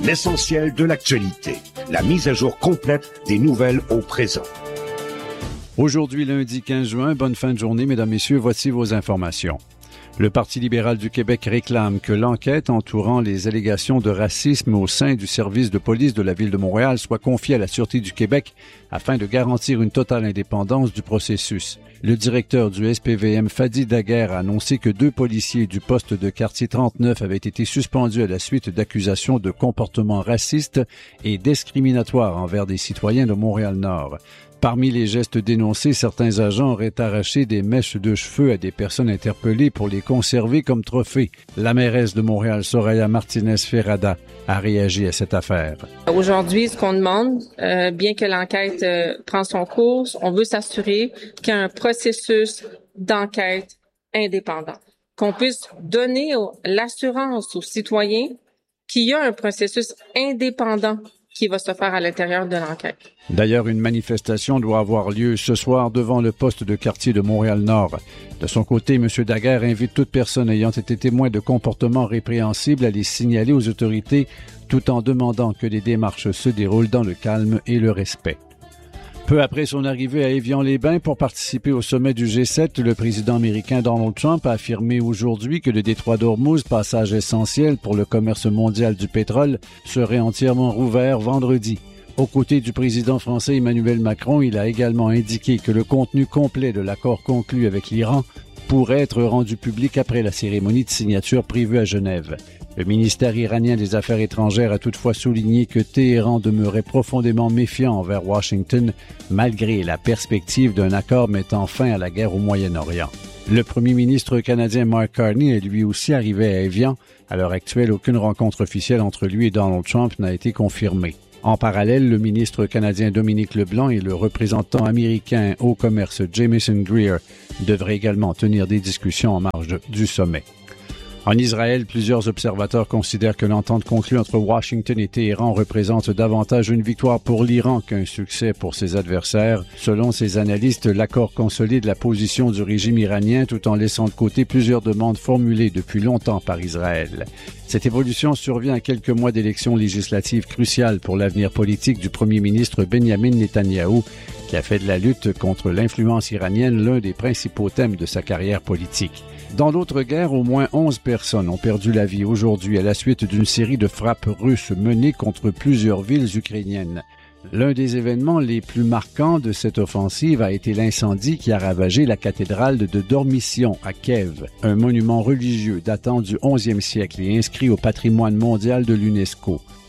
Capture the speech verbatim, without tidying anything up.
l'essentiel de l'actualité, la mise à jour complète des nouvelles au présent. Aujourd'hui, lundi quinze juin, bonne fin de journée, mesdames, messieurs, voici vos informations. Le Parti libéral du Québec réclame que l'enquête entourant les allégations de racisme au sein du service de police de la Ville de Montréal soit confiée à la Sûreté du Québec afin de garantir une totale indépendance du processus. Le directeur du S P V M, Fadi Daguerre, a annoncé que deux policiers du poste de quartier trente-neuf avaient été suspendus à la suite d'accusations de comportements racistes et discriminatoires envers des citoyens de Montréal-Nord. Parmi les gestes dénoncés, certains agents auraient arraché des mèches de cheveux à des personnes interpellées pour les conserver comme trophées. La mairesse de Montréal, Soraya Martinez-Ferrada, a réagi à cette affaire. Aujourd'hui, ce qu'on demande, euh, bien que l'enquête euh, prend son cours, on veut s'assurer qu'il y a un processus d'enquête indépendant, qu'on puisse donner au, l'assurance aux citoyens qu'il y a un processus indépendant qui va se faire à l'intérieur de l'enquête. D'ailleurs, une manifestation doit avoir lieu ce soir devant le poste de quartier de Montréal-Nord. De son côté, M. Daguerre invite toute personne ayant été témoin de comportements répréhensibles à les signaler aux autorités, tout en demandant que les démarches se déroulent dans le calme et le respect. Peu après son arrivée à Évian-les-Bains pour participer au sommet du G sept, le président américain Donald Trump a affirmé aujourd'hui que le détroit d'Ormuz, passage essentiel pour le commerce mondial du pétrole, serait entièrement rouvert vendredi. Aux côtés du président français Emmanuel Macron, il a également indiqué que le contenu complet de l'accord conclu avec l'Iran pourrait être rendu public après la cérémonie de signature prévue à Genève. Le ministère iranien des Affaires étrangères a toutefois souligné que Téhéran demeurait profondément méfiant envers Washington, malgré la perspective d'un accord mettant fin à la guerre au Moyen-Orient. Le premier ministre canadien Mark Carney est lui aussi arrivé à Évian. À l'heure actuelle, aucune rencontre officielle entre lui et Donald Trump n'a été confirmée. En parallèle, le ministre canadien Dominique Leblanc et le représentant américain au commerce Jamieson Greer devraient également tenir des discussions en marge du sommet. En Israël, plusieurs observateurs considèrent que l'entente conclue entre Washington et Téhéran représente davantage une victoire pour l'Iran qu'un succès pour ses adversaires. Selon ces analystes, l'accord consolide la position du régime iranien tout en laissant de côté plusieurs demandes formulées depuis longtemps par Israël. Cette évolution survient à quelques mois d'élections législatives cruciales pour l'avenir politique du premier ministre Benjamin Netanyahou, qui a fait de la lutte contre l'influence iranienne l'un des principaux thèmes de sa carrière politique. Dans l'autre guerre, au moins onze personnes ont perdu la vie aujourd'hui à la suite d'une série de frappes russes menées contre plusieurs villes ukrainiennes. L'un des événements les plus marquants de cette offensive a été l'incendie qui a ravagé la cathédrale de Dormition à Kiev, un monument religieux datant du onzième siècle et inscrit au patrimoine mondial de l'UNESCO.